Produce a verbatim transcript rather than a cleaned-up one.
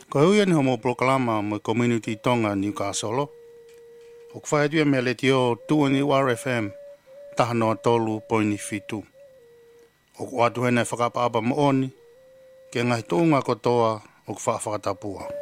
Ko hui ni homo proklama mo community tonga Newcastle. O kwhai tua me le tio tu ni R F M tahanoa tolu poini fitu. O kwa tu hene whakapapa mo oni ke ngai tōnga kotoa o kwa whakatapua.